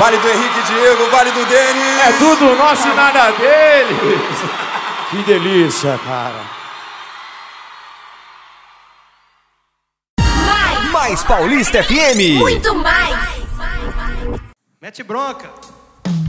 Vale do Henrique e Diego, vale do Denis. É tudo nosso e nada deles. Que delícia, cara. Mais Paulista FM. Muito mais. Mete bronca.